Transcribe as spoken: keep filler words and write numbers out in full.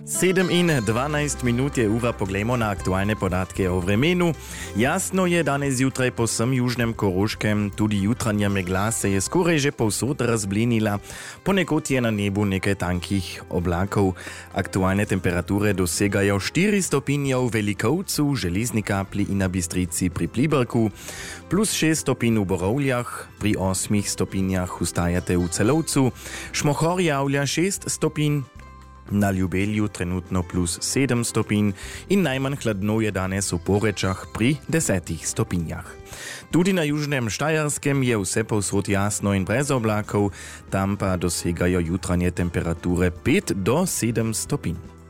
sedem in dvanajst minut je ura, poglejmo na aktualne podatke o vremenu. Jasno je danes zjutraj po vsem južnem Koroškem, tudi jutranja megla se je skoraj že povsod razblinila. Ponekod je na nebu nekaj tankih oblakov. Aktualne temperature dosegajo štiri stopinje v Velikovcu, Železni Kapli in na Bistrici pri Pliberku, plus šest stopinj v Borovljah, pri osmih stopinjah ustajate v Celovcu, Šmohor javlja šest stopinj, na Ljubelju trenutno plus sedem stopinj in najmanj hladno je danes v Porečah pri desetih stopinjah. Tudi na južnem Štajerskem je vse povsod jasno in brez oblakov, tam pa dosegajo jutranje temperature pet do sedem stopinj.